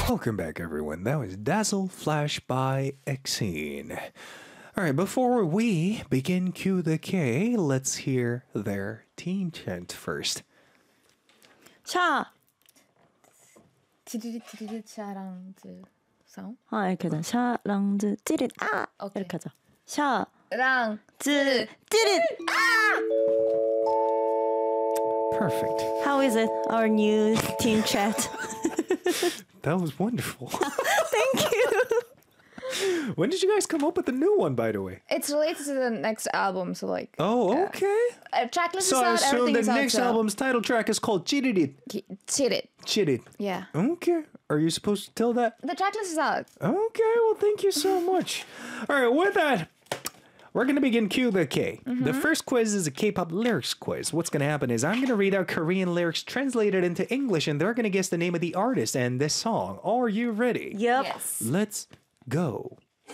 Welcome back, everyone. That was Dazzle Flash by Exene. All right, before we begin Q the K, let's hear their team chant first. 샤. 지리리리리 샤랑즈 성. 이렇게 하자. 샤랑즈 찌릿 오케이. 이렇게 하자. 샤. 랑즈 찌릿. Perfect. How is it? Our new team chat. That was wonderful. Thank you. When did you guys come up with the new one, by the way? It's related to the next album, so like. Oh, okay. Tracklist So is I out, assume everything the is out. next album's title track is called Chiririt. Chirit. Chirit. Yeah. Okay. Are you supposed to tell that? The tracklist is out. Okay, well, thank you so much. All right, with that, we're going to begin Q the K. The first quiz is a K-pop lyrics quiz. What's going to happen is I'm going to read out Korean lyrics translated into English, and they're going to guess the name of the artist and this song. Are you ready? Yep. Yes. Let's go.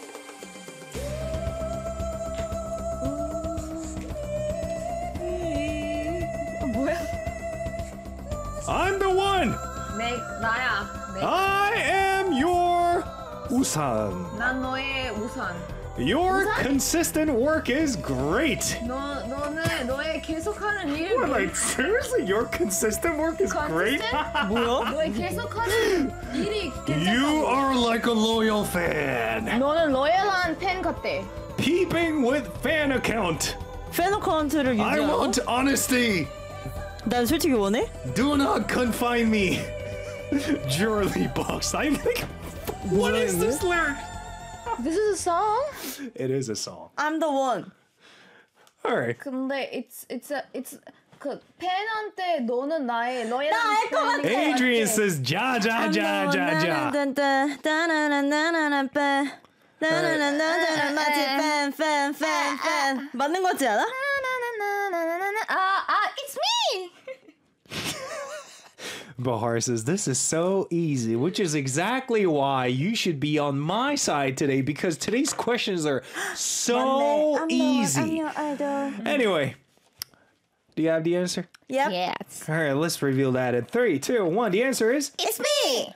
뭐야? I'm the one. 나야. I am your 우산. 난 너의 우산. Your consistent work is great. 너는 너의 계속하는 일. What, like, seriously, your consistent work is great? 뭐야? 너의 계속하는 일이 괜찮아. You are like a loyal fan. 너는 로열한 팬 같대. Peeping with fan account. 팬 어카운트를 I 유지하고 want honesty. 난 솔직히 원해? Do not confine me. Jewelry box. I'm like, what is this lyric? This is a song? It is a song. I'm the one. All right. 근데 it's 그 팬한테 너는 나의 로열한 나알 것 같아. Adrian says ja ja ja ja ja. 팬 맞는 거지 않아? it's me. Bahar says this is so easy, which is exactly why you should be on my side today because today's questions are so easy. Anyway, do you have the answer? Yep. Yes. All right, let's reveal that in 3, 2, 1. The answer is It's me.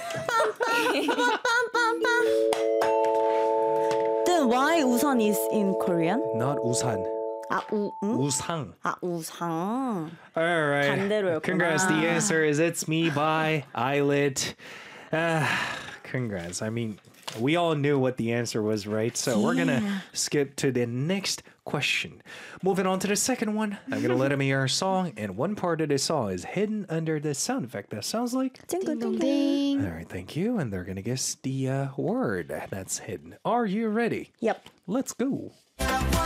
Then why 우산 is in Korean? not 우산, 응? 우상. 우상. All right. 반대로였구나. Congrats. The answer is It's Me by Eyelet. Congrats. I mean, we all knew what the answer was, right? So we're going to skip to the next question. Moving on to the second one. I'm going to let him hear a song, and one part of the song is hidden under the sound effect that sounds like... Ding. All right, thank you. And they're going to guess the word that's hidden. Are you ready? Yep. Let's go. I wanna